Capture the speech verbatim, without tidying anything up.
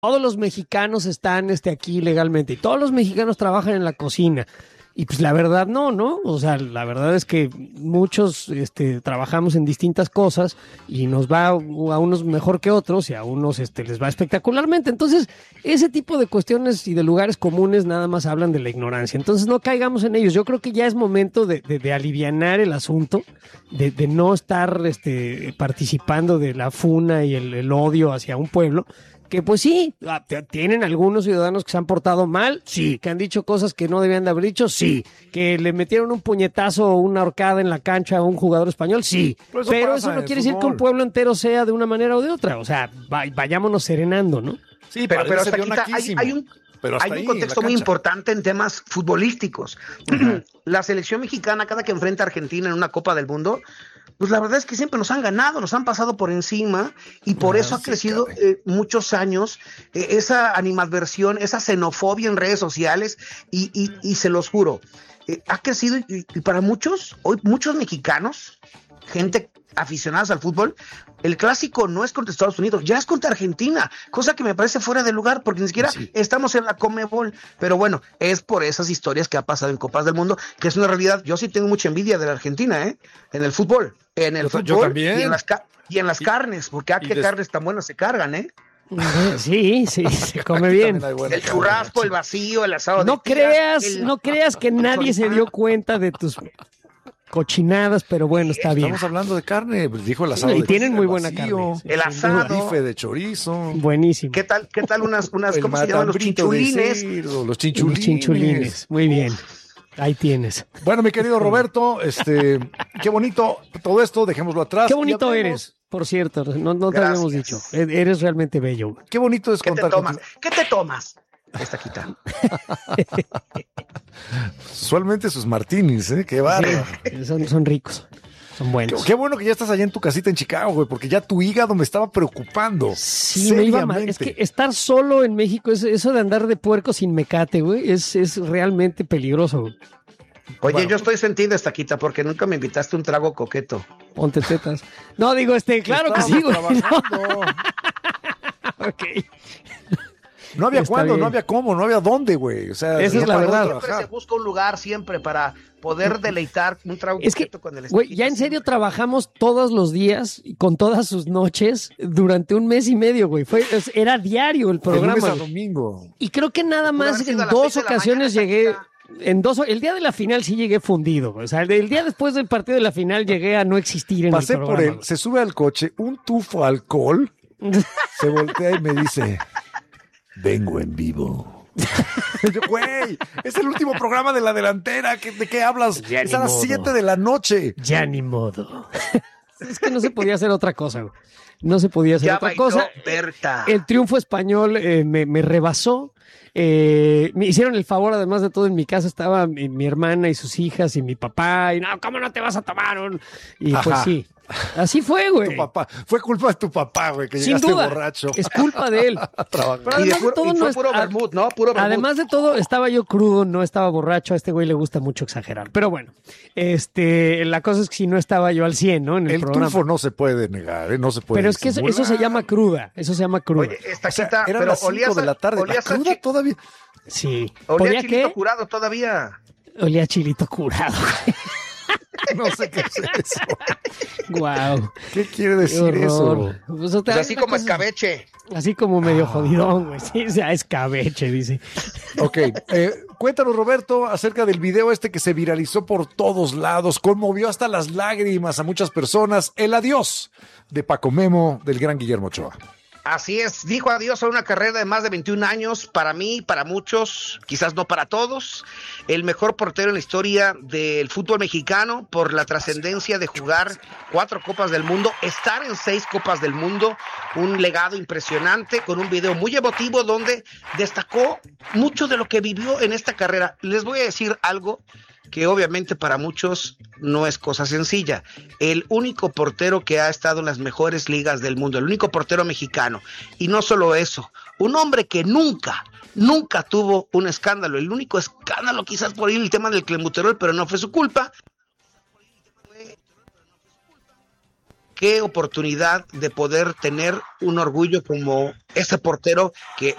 todos los mexicanos están este, aquí legalmente y todos los mexicanos trabajan en la cocina. Y pues la verdad no, ¿no? O sea, la verdad es que muchos este, trabajamos en distintas cosas y nos va a unos mejor que otros y a unos este, les va espectacularmente. Entonces, ese tipo de cuestiones y de lugares comunes nada más hablan de la ignorancia. Entonces, no caigamos en ellos. Yo creo que ya es momento de, de, de alivianar el asunto, de, de no estar este, participando de la funa y el, el odio hacia un pueblo. Que pues sí, tienen algunos ciudadanos que se han portado mal, sí, que han dicho cosas que no debían de haber dicho, sí, que le metieron un puñetazo o una horcada en la cancha a un jugador español, sí, pero eso, pero eso no quiere decir que un pueblo entero sea de una manera o de otra, o sea, vayámonos serenando, ¿no? Sí, pero, pero hasta aquí hay, hay un... Pero hay un contexto muy importante en temas futbolísticos. Uh-huh. La selección mexicana, cada que enfrenta a Argentina en una Copa del Mundo, pues la verdad es que siempre nos han ganado, nos han pasado por encima y por ah, eso ha sí, crecido eh, muchos años eh, esa animadversión, esa xenofobia en redes sociales y, y, y se los juro, eh, ha crecido y, y para muchos, hoy muchos mexicanos, gente aficionados al fútbol, el clásico no es contra Estados Unidos, ya es contra Argentina, cosa que me parece fuera de lugar, porque ni siquiera sí. estamos en la Conmebol, pero bueno, es por esas historias que ha pasado en Copas del Mundo, que es una realidad. Yo sí tengo mucha envidia de la Argentina, ¿eh? En el fútbol, en el yo, fútbol yo también. Y, en las ca- y en las y, carnes, porque ah, qué des... carnes tan buenas se cargan, ¿eh? Sí, sí, se come bien. El churrasco, el vacío, el asado. No de tira, creas, el... no creas que nadie se dio cuenta de tus cochinadas, pero bueno, está bien. Estamos hablando de carne, dijo el asado. Y de tienen muy buena vacío, carne. El asado. El bife de chorizo. Buenísimo. ¿Qué tal, qué tal unas, unas ¿cómo se llaman? Los chinchulines. Cerdo, los chinchulines. Los chinchulines. Muy bien. Ahí tienes. Bueno, mi querido Roberto, este, qué bonito todo esto, dejémoslo atrás. Qué bonito eres, por cierto, no, no te Gracias. habíamos dicho. Eres realmente bello. Qué bonito es ¿Qué contar. Te tomas? Que tú... ¿Qué te tomas? Esta quita. Usualmente sus martinis, ¿eh? Qué bárbaro. Sí, son, son ricos, son buenos. Qué, qué bueno que ya estás allá en tu casita en Chicago, güey, porque ya tu hígado me estaba preocupando. Sí, me iba mal. Es que estar solo en México, es, eso de andar de puerco sin mecate, güey, es, es realmente peligroso, güey. Oye, bueno. yo estoy sentida, Estaquita, porque nunca me invitaste un trago coqueto. Ponte tetas. No, digo, este, claro que sí, güey. No. Ok. No había Está cuándo, bien. no había cómo, no había dónde, güey. O sea, esa es la verdad. Siempre se busca un lugar siempre para poder deleitar un trago es que, con el güey, ya en serio trabajamos todos los días con todas sus noches durante un mes y medio, güey. Fue, era diario el programa. De lunes a domingo. Y creo que nada más en dos ocasiones llegué. En dos, el día de la final sí llegué fundido. O sea, el día después del partido de la final llegué a no existir en Pasé el programa. por él, se sube al coche, un tufo alcohol, se voltea y me dice: vengo en vivo. Yo, güey, es el último programa de la delantera. ¿De qué hablas? Ya es a las siete de la noche. Ya ni modo. Es que no se podía hacer otra cosa, güey. No se podía hacer ya otra cosa. Berta. El triunfo español eh, me, me rebasó. Eh, me hicieron el favor, además de todo, en mi casa estaba mi, mi hermana y sus hijas y mi papá. Y no, ¿cómo no te vas a tomar un? Y Ajá. pues sí. Así fue, güey. Tu papá. Fue culpa de tu papá, güey, que Sin llegaste duda, borracho. Es culpa de él. Pero además y de, de todo, y no puro vermut, ¿no? Puro vermut. Además de todo, estaba yo crudo, no estaba borracho. A este güey le gusta mucho exagerar. Pero bueno, este, la cosa es que si no estaba yo al cien, ¿no? En el, el programa. tufo no se puede negar, ¿eh? No se puede. Pero es que eso, eso se llama cruda. Eso se llama cruda. Oye, esta o sea, quita, eran las cinco de la tarde. ¿La cruda todavía? Sí. Olía chilito qué? curado todavía. Olía chilito curado. No sé qué es eso. Wow. ¿Qué quiere decir qué eso? Pues, pues así como cosa, escabeche. Así como medio ah. jodidón, güey. Sí, o sea, escabeche, dice. Ok. Eh, cuéntanos, Roberto, acerca del video este que se viralizó por todos lados, conmovió hasta las lágrimas a muchas personas. El adiós de Paco Memo, del gran Guillermo Ochoa. Así es, dijo adiós a una carrera de más de veintiún años, para mí, para muchos, quizás no para todos, el mejor portero en la historia del fútbol mexicano por la trascendencia de jugar cuatro Copas del Mundo, estar en seis Copas del Mundo, un legado impresionante con un video muy emotivo donde destacó mucho de lo que vivió en esta carrera. Les voy a decir algo que obviamente para muchos no es cosa sencilla. El único portero que ha estado en las mejores ligas del mundo, el único portero mexicano. Y no solo eso, un hombre que nunca, nunca tuvo un escándalo. El único escándalo quizás por ahí el tema del clenbuterol, pero no fue su culpa. Qué oportunidad de poder tener un orgullo como ese portero que